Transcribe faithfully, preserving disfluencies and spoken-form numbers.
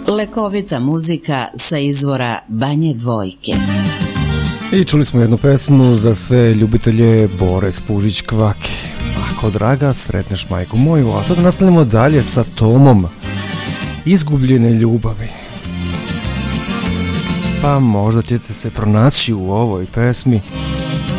Lekovita muzika sa izvora Banje Dvojke. I čuli smo jednu pesmu za sve ljubitelje Bore Spužić Kvake. Ako draga, sretneš majku moju. A sad nastavljamo dalje sa Tomom Izgubljene ljubavi. Pa možda ćete se pronaći u ovoj pesmi.